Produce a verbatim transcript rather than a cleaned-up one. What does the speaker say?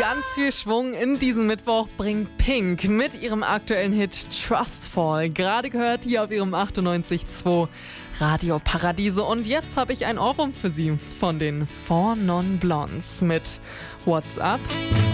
Ganz viel Schwung in diesen Mittwoch bringt Pink mit ihrem aktuellen Hit Trustfall. Gerade gehört hier auf ihrem achtundneunzig Komma zwei Radio Paradiso. Und jetzt habe ich ein Ohrwurm für Sie von den Four Non Blondes mit What's Up?